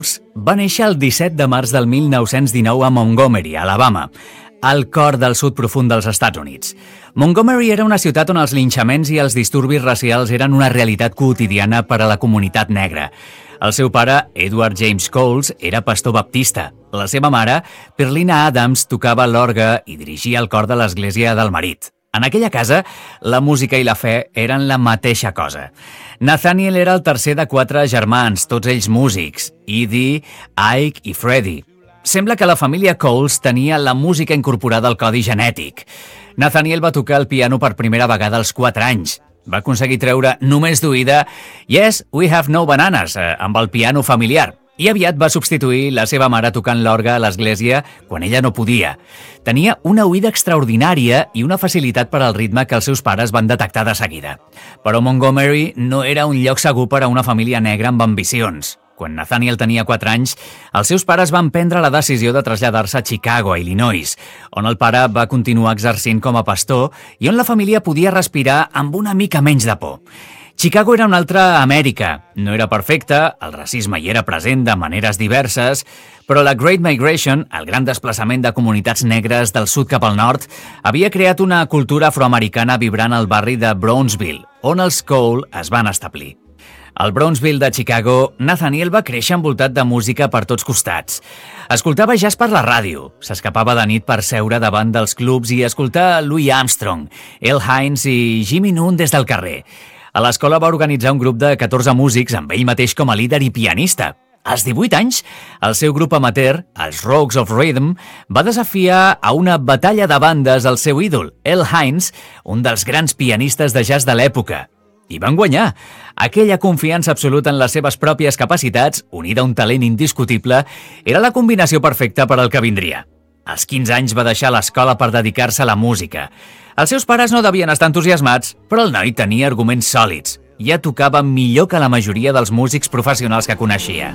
Va néixer el 17 de març del 1919 a Montgomery, Alabama, al cor del sud profund dels Estats Units. Montgomery era una ciutat on els linxaments i els disturbis racials eren una realitat quotidiana per a la comunitat negra. El seu pare, Edward James Coles, era pastor baptista. La seva mare, Perlina Adams, tocava l'orgue i dirigia el cor de l'església del marit. En aquella casa, la música i la fe eren la mateixa cosa. Nathaniel era el tercer de 4 germans, tots ells músics, Edie, Ike i Freddie. Sembla que la família Coles tenia la música incorporada al codi genètic. Nathaniel va tocar el piano per primera vegada als 4 anys. Va aconseguir treure només d'oïda "Yes, we have no bananas" amb el piano familiar. I aviat va substituir la seva mare tocant l'orgue a l'església quan ella no podia. Tenia una oïda extraordinària i una facilitat per al ritme que els seus pares van detectar de seguida. Però Montgomery no era un lloc segur per a una família negra amb ambicions. Quan Nathaniel tenia 4 anys, els seus pares van prendre la decisió de traslladar-se a Chicago, a Illinois, on el pare va continuar exercint com a pastor i on la família podia respirar amb una mica menys de por. Chicago era una altra Amèrica. No era perfecta, el racisme hi era present de maneres diverses, però la Great Migration, el gran desplaçament de comunitats negres del sud cap al nord, havia creat una cultura afroamericana vibrant al barri de Brownsville, on els Cole es van establir. Al Brownsville de Chicago, Nathaniel va créixer envoltat de música per tots costats. Escoltava jazz per la ràdio, s'escapava de nit per seure davant dels clubs i escoltar Louis Armstrong, Al Hines i Jimmy Nunn des del carrer. A l'escola va organitzar un grup de 14 músics amb ell mateix com a líder i pianista. Als 18 anys, el seu grup amateur, els Rogues of Rhythm, va desafiar a una batalla de bandes al seu ídol, Al Hines, un dels grans pianistes de jazz de l'època. I van guanyar. Aquella confiança absoluta en les seves pròpies capacitats, unida a un talent indiscutible, era la combinació perfecta per al que vindria. Als 15 anys va deixar l'escola per dedicar-se a la música. Els seus pares no devien estar entusiasmats, però el noi tenia arguments sòlids. Ja tocava millor que la majoria dels músics professionals que coneixia.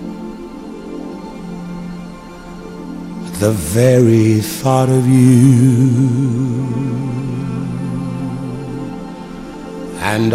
The very thought of you and